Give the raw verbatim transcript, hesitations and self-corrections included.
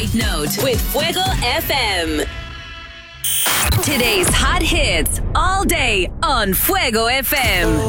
right note with Fuego F M. Today's hot hits all day on Fuego F M.